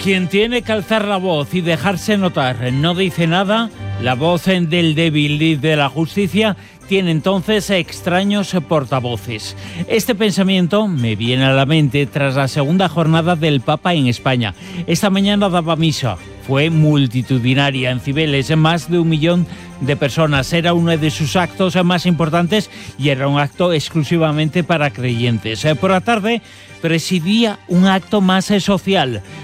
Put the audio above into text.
Quien tiene que alzar la voz y dejarse notar no dice nada, la voz del débil y de la justicia tiene entonces extraños portavoces. Este pensamiento me viene a la mente tras la segunda jornada del Papa en España. Esta mañana daba misa. Fue multitudinaria en Cibeles, más de 1 millón de personas. Era uno de sus actos más importantes y era un acto exclusivamente para creyentes. Por la tarde presidía un acto más social.